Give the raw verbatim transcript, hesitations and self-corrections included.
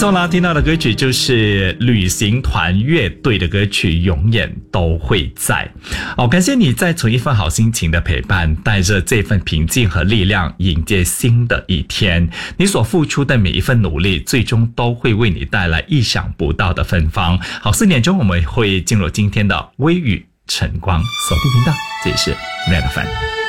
送啦，听到的歌曲就是旅行团乐队的歌曲《永远都会在》。好，感谢你在从一份好心情的陪伴，带着这份平静和力量迎接新的一天。你所付出的每一份努力，最终都会为你带来意想不到的芬芳。好，四点钟我们会进入今天的微雨晨光，锁定频道，这里是 Red F M。